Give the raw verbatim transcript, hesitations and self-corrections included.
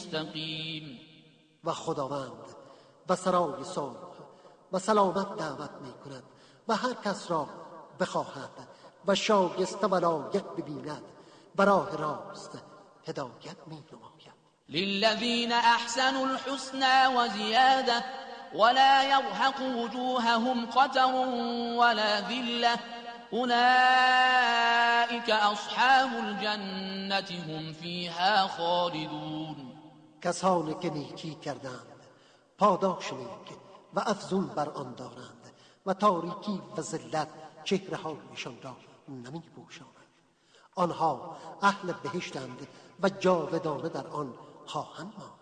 مستقیم. و خداوند و سرای صلح و سلامت دعوت می کند و هر کس را بخواهد و شایسته و لایق ببیند و راه راست هدایت می نماید. للذین احسنوا الحسنى وزیاده ولا يرهق وجوههم قتر ولا ذلة اولئك اصحاب الجنة هم فیها خالدون. کسانی که نیکی کردند پاداش نیک و افزون بر آن دارند و تاریکی و ذلت چهره هایشان را نمی پوشاند. آنها اهل بهشتند و جاودانه در آن خواهند ماند.